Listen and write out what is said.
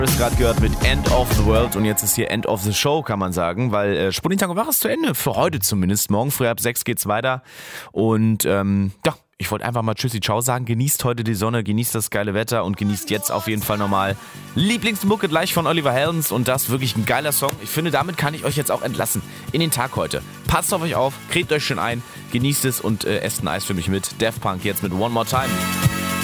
Das gerade gehört mit End of the World und jetzt ist hier End of the Show, kann man sagen, weil Sputnik Tango war es zu Ende, für heute zumindest. Morgen früh ab 6 geht's weiter und ich wollte einfach mal Tschüssi, Ciao sagen. Genießt heute die Sonne, genießt das geile Wetter und genießt jetzt auf jeden Fall nochmal Lieblingsmucke gleich von Oliver Heldens und das wirklich ein geiler Song. Ich finde, damit kann ich euch jetzt auch entlassen in den Tag heute. Passt auf euch auf, cremt euch schön ein, genießt es und esst ein Eis für mich mit. Daft Punk jetzt mit One More Time.